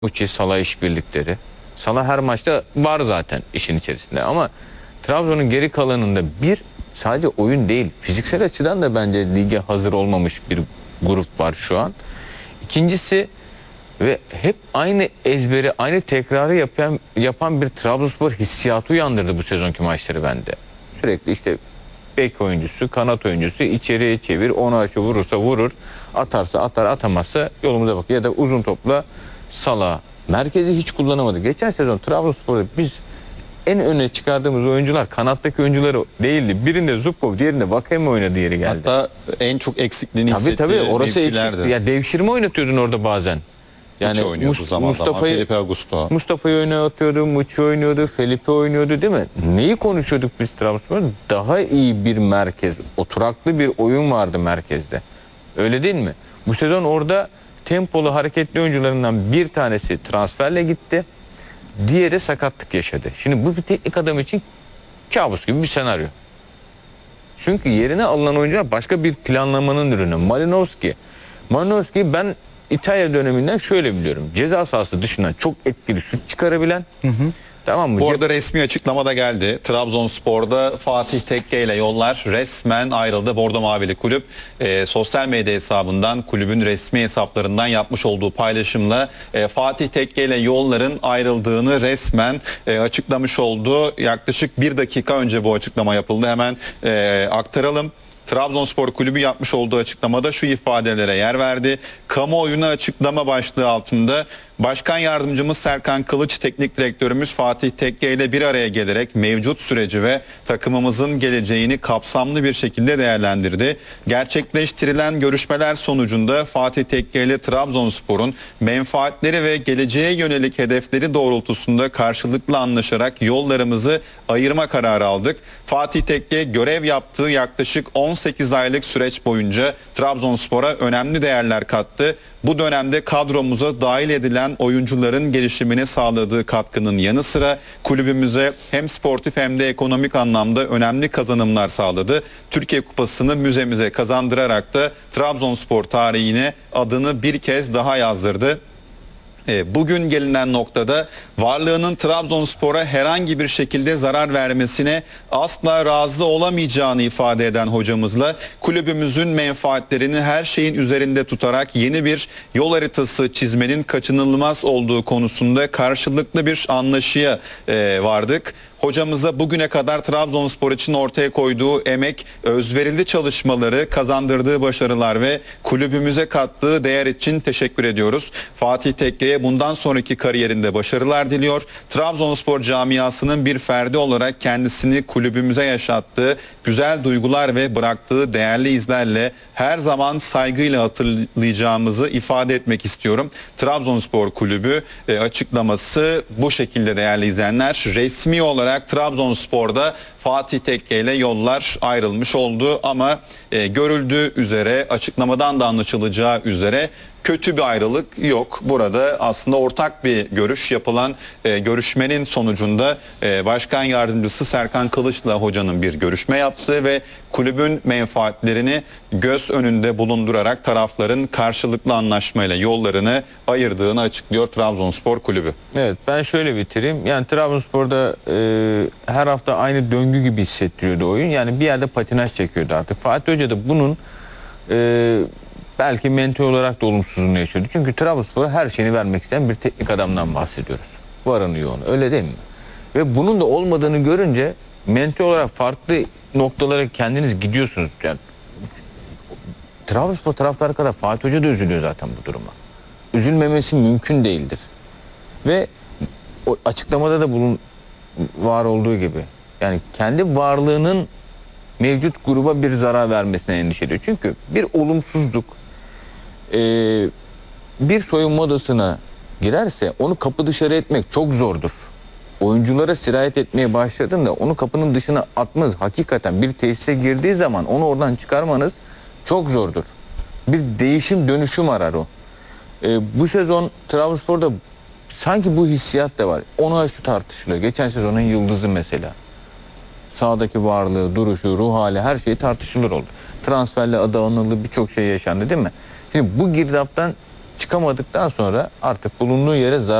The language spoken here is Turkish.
Uçi, Salah işbirlikleri. Salah her maçta var zaten işin içerisinde ama Trabzon'un geri kalanında sadece oyun değil, fiziksel açıdan da bence lige hazır olmamış bir grup var şu an. İkincisi ve hep aynı ezberi, aynı tekrarı yapan bir Trabzonspor hissiyatı uyandırdı bu sezonki maçları bende. Sürekli işte bek oyuncusu, kanat oyuncusu içeriye çevir, onu aşı vurursa vurur, atarsa atar, atamazsa yolumuza bak. Ya da uzun topla Salah. Merkezi hiç kullanamadı. Geçen sezon Trabzonspor'da biz en öne çıkardığımız oyuncular kanattaki oyuncuları değildi. Birinde Zubkov, diğerinde Vakeme oynadığı yeri geldi. Hatta en çok eksikliğini hissettiği tabii orası mevkilerdi. eksik. Ya devşirme oynatıyordun orada bazen. Yani Mustafa'yı oynatıyordu, Muçi oynuyordu, Felipe oynuyordu değil mi? Neyi konuşuyorduk biz Trabzonspor'da? Daha iyi bir merkez, oturaklı bir oyun vardı merkezde. Öyle değil mi? Bu sezon orada tempolu hareketli oyuncularından bir tanesi transferle gitti. Diğeri sakatlık yaşadı. Şimdi bu bir teknik adam için kabus gibi bir senaryo. Çünkü yerine alınan oyuncular başka bir planlamanın ürünü. Malinowski ben İtalya döneminden şöyle biliyorum. Ceza sahası dışından çok etkili şut çıkarabilen. Tamam mı? Bu arada resmi açıklama da geldi. Trabzonspor'da Fatih Tekke ile yollar resmen ayrıldı. Bordo Mavili kulüp sosyal medya hesabından, kulübün resmi hesaplarından yapmış olduğu paylaşımla Fatih Tekke ile yolların ayrıldığını resmen açıklamış oldu. Yaklaşık 1 dakika önce bu açıklama yapıldı. Hemen aktaralım. Trabzonspor Kulübü yapmış olduğu açıklamada şu ifadelere yer verdi. Kamuoyuna açıklama başlığı altında Başkan Yardımcımız Serkan Kılıç, Teknik Direktörümüz Fatih Tekke ile bir araya gelerek mevcut süreci ve takımımızın geleceğini kapsamlı bir şekilde değerlendirdi. Gerçekleştirilen görüşmeler sonucunda Fatih Tekke ile Trabzonspor'un menfaatleri ve geleceğe yönelik hedefleri doğrultusunda karşılıklı anlaşarak yollarımızı ayırma kararı aldık. Fatih Tekke görev yaptığı yaklaşık 18 aylık süreç boyunca Trabzonspor'a önemli değerler kattı. Bu dönemde kadromuza dahil edilen oyuncuların gelişimine sağladığı katkının yanı sıra kulübümüze hem sportif hem de ekonomik anlamda önemli kazanımlar sağladı. Türkiye Kupası'nı müzemize kazandırarak da Trabzonspor tarihine adını bir kez daha yazdırdı. Bugün gelinen noktada varlığının Trabzonspor'a herhangi bir şekilde zarar vermesine asla razı olamayacağını ifade eden hocamızla kulübümüzün menfaatlerini her şeyin üzerinde tutarak yeni bir yol haritası çizmenin kaçınılmaz olduğu konusunda karşılıklı bir anlaşıya vardık. Hocamıza bugüne kadar Trabzonspor için ortaya koyduğu emek, özverili çalışmaları, kazandırdığı başarılar ve kulübümüze kattığı değer için teşekkür ediyoruz. Fatih Tekke'ye bundan sonraki kariyerinde başarılar diliyor. Trabzonspor camiasının bir ferdi olarak kendisini kulübümüze yaşattığı güzel duygular ve bıraktığı değerli izlerle her zaman saygıyla hatırlayacağımızı ifade etmek istiyorum. Trabzonspor Kulübü açıklaması bu şekilde değerli izleyenler. Resmi olarak Trabzonspor'da Fatih Tekke ile yollar ayrılmış oldu ama görüldüğü üzere, açıklamadan da anlaşılacağı üzere kötü bir ayrılık yok. Burada aslında ortak bir görüş yapılan görüşmenin sonucunda Başkan Yardımcısı Serkan Kılıç'la hocanın bir görüşme yaptığı ve kulübün menfaatlerini göz önünde bulundurarak tarafların karşılıklı anlaşmayla yollarını ayırdığını açıklıyor Trabzonspor Kulübü. Evet, ben şöyle bitireyim. Yani Trabzonspor'da her hafta aynı döngü gibi hissettiriyordu oyun. Yani bir yerde patinaj çekiyordu artık. Fatih Hoca da bunun belki mental olarak da olumsuzluğunu yaşıyordu. Çünkü Trabzonspor'a her şeyini vermek isteyen bir teknik adamdan bahsediyoruz. Varını yoğunu. Öyle değil mi? Ve bunun da olmadığını görünce mental olarak farklı noktalara kendiniz gidiyorsunuz. Yani Trabzonspor taraftarı kadar Fatih Hoca da üzülüyor zaten bu duruma. Üzülmemesi mümkün değildir. Ve o açıklamada da bunun var olduğu gibi. Yani kendi varlığının mevcut gruba bir zarar vermesine endişe ediyor. Çünkü bir olumsuzluk bir soyunma odasına girerse onu kapı dışarı etmek çok zordur. Oyunculara sirayet etmeye başladığında onu kapının dışına atmanız, hakikaten bir tesise girdiği zaman onu oradan çıkarmanız çok zordur. Bir değişim dönüşüm arar o. Bu sezon Trabzonspor'da sanki bu hissiyat da var. Ona şu tartışılıyor. Geçen sezonun yıldızı mesela. Sahadaki varlığı, duruşu, ruh hali, her şey tartışılır oldu. Transferle adı anıldı, birçok şey yaşandı değil mi? Şimdi bu girdaptan çıkamadıktan sonra artık bulunduğu yere zarar